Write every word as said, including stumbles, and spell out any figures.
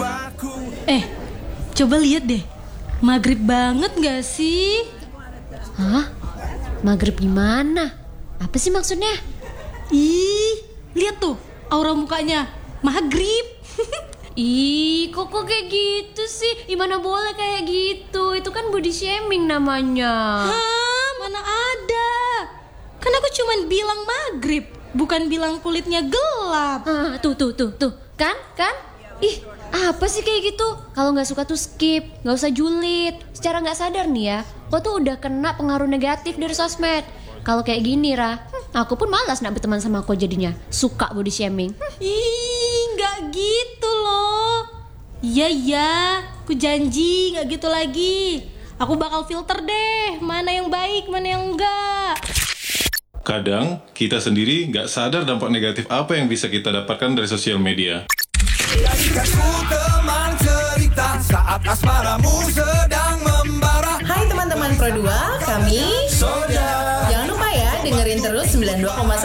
Eh, coba lihat deh. Maghrib banget gak sih? Hah? Maghrib gimana? Apa sih maksudnya? Ih, lihat tuh aura mukanya. Maghrib. Ih, kok kok kayak gitu sih? Gimana boleh kayak gitu? Itu kan body shaming namanya. Hah, mana ada? Kan aku cuman bilang maghrib, bukan bilang kulitnya gelap. Ah, tuh tuh tuh tuh, kan kan? Ih, apa sih kayak gitu? Kalau nggak suka tuh skip, nggak usah julid. Secara nggak sadar nih ya, kau tuh udah kena pengaruh negatif dari sosmed. Kalau kayak gini, Ra, hmm, aku pun malas nak berteman sama aku jadinya. Suka body shaming. Ih, nggak gitu loh. Iya iya, aku janji nggak gitu lagi. Aku bakal filter deh, mana yang baik, mana yang enggak. Kadang kita sendiri nggak sadar dampak negatif apa yang bisa kita dapatkan dari sosial media. Jadikanku teman cerita saat asmaramu sedang membara. Hai teman-teman Pro dua, kami Soja. jangan lupa ya dengerin terus sembilan puluh dua koma satu